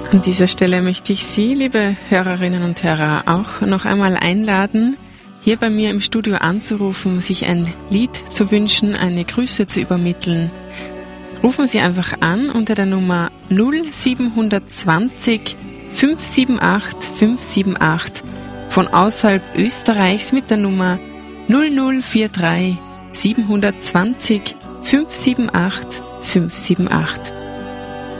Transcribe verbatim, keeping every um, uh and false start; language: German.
An dieser Stelle möchte ich Sie, liebe Hörerinnen und Hörer, auch noch einmal einladen, hier bei mir im Studio anzurufen, sich ein Lied zu wünschen, eine Grüße zu übermitteln. Rufen Sie einfach an unter der Nummer null sieben zwanzig fünf sieben acht fünf sieben acht von außerhalb Österreichs mit der Nummer null null vier drei sieben zwei null fünf sieben acht fünf sieben acht.